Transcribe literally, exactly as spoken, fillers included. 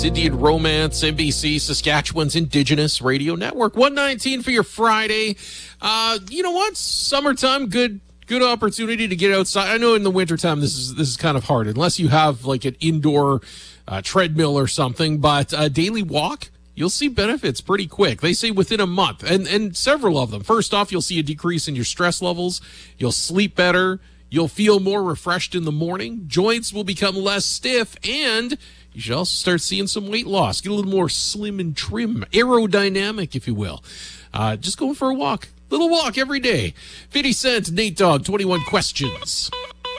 Indian Romance, N B C, Saskatchewan's Indigenous Radio Network. one nineteen for your Friday. Uh, you know what? Summertime, good good opportunity to get outside. I know in the wintertime this is this is kind of hard unless you have like an indoor uh, treadmill or something, but a daily walk, you'll see benefits pretty quick. They say within a month, and, and several of them. First off, you'll see a decrease in your stress levels. You'll sleep better. You'll feel more refreshed in the morning. Joints will become less stiff, and you should also start seeing some weight loss. Get a little more slim and trim, aerodynamic, if you will. Uh, just going for a walk. Little walk every day. fifty cents, Nate Dogg, twenty-one questions.